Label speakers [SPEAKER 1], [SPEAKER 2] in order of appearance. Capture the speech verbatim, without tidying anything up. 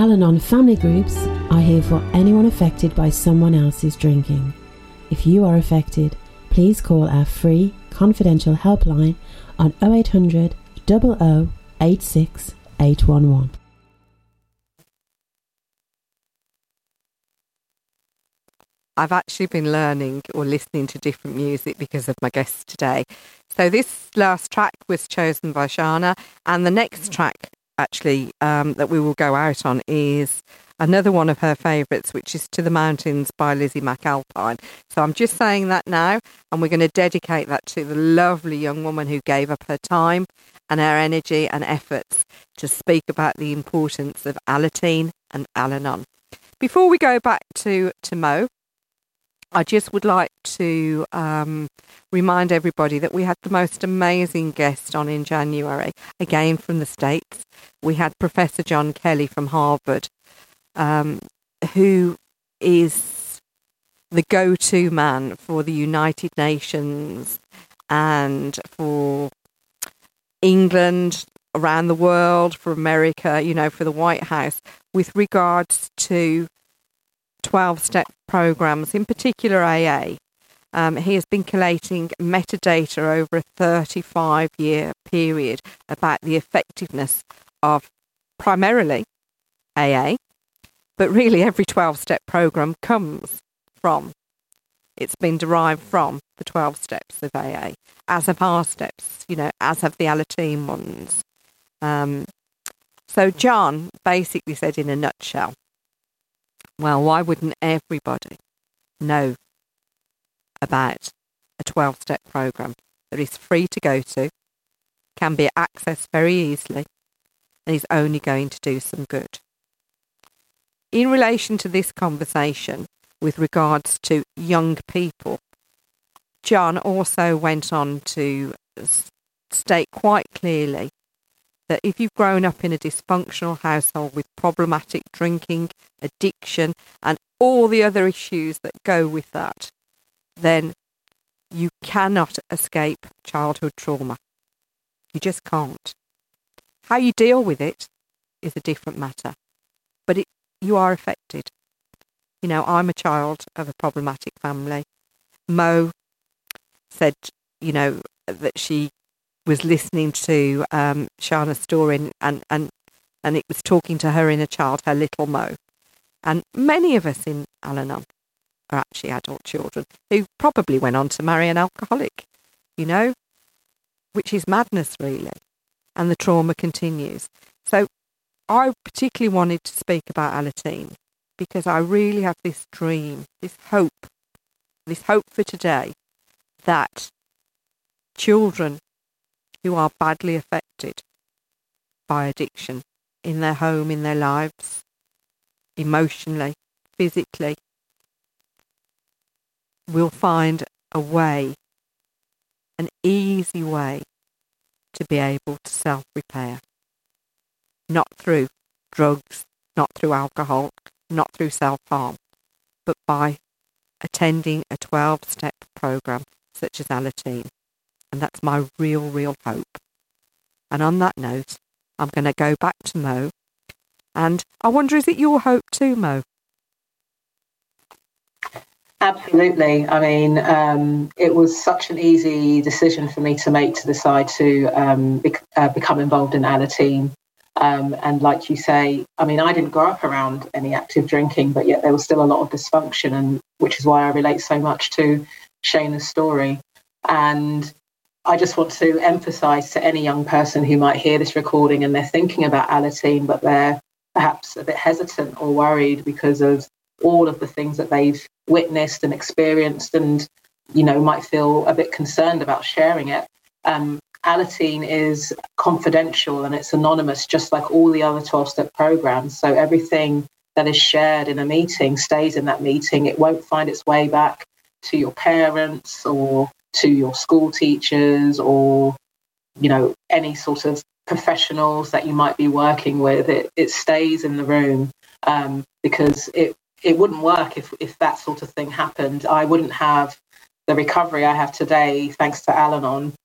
[SPEAKER 1] Al-Anon family groups are here for anyone affected by someone else's drinking. If you are affected, please call our free confidential helpline on oh eight hundred, oh oh, eight six eight one one.
[SPEAKER 2] I've actually been learning or listening to different music because of my guests today. So this last track was chosen by Shana, and the next track actually um, that we will go out on is another one of her favourites, which is To the Mountains by Lizzie McAlpine. So I'm just saying that now, and we're going to dedicate that to the lovely young woman who gave up her time and her energy and efforts to speak about the importance of Alateen and Al-Anon. Before we go back to, to Mo, I just would like to um, remind everybody that we had the most amazing guest on in January, again from the States. We had Professor John Kelly from Harvard, um, who is the go-to man for the United Nations and for England, around the world, for America, you know, for the White House, with regards to twelve-step programs, in particular A A. Um, he has been collating metadata over a thirty-five-year period about the effectiveness of primarily A A, but really every twelve-step program comes from, it's been derived from the twelve steps of A A, as have our steps, you know, as have the Alateen ones. Um, so John basically said in a nutshell, well, why wouldn't everybody know about a twelve-step program that is free to go to, can be accessed very easily, and is only going to do some good? In relation to this conversation with regards to young people, John also went on to state quite clearly that if you've grown up in a dysfunctional household with problematic drinking, addiction, and all the other issues that go with that, then you cannot escape childhood trauma. You just can't. How you deal with it is a different matter, but it, you are affected. You know, I'm a child of a problematic family. Mo said, you know, that she was listening to um, Shana's story and, and, and it was talking to her inner child, her little Mo. And many of us in Al-Anon are actually adult children who probably went on to marry an alcoholic, you know, which is madness really. And the trauma continues. So I particularly wanted to speak about Alateen because I really have this dream, this hope, this hope for today that children who are badly affected by addiction in their home, in their lives, emotionally, physically, will find a way, an easy way to be able to self-repair. Not through drugs, not through alcohol, not through self-harm, but by attending a twelve-step program such as Alateen. And that's my real, real hope. And on that note, I'm going to go back to Mo. And I wonder, is it your hope too, Mo?
[SPEAKER 3] Absolutely. I mean, um, it was such an easy decision for me to make to decide to um, bec- uh, become involved in Alateen. Um, and like you say, I mean, I didn't grow up around any active drinking, but yet there was still a lot of dysfunction, and which is why I relate so much to Shana's story. And I just want to emphasise to any young person who might hear this recording and they're thinking about Alateen, but they're perhaps a bit hesitant or worried because of all of the things that they've witnessed and experienced and, you know, might feel a bit concerned about sharing it. Um, Alateen is confidential and it's anonymous, just like all the other twelve-step programs. So everything that is shared in a meeting stays in that meeting. It won't find its way back to your parents or to your school teachers or, you know, any sort of professionals that you might be working with. It it stays in the room um, because it, it wouldn't work if, if that sort of thing happened. I wouldn't have the recovery I have today thanks to Al-Anon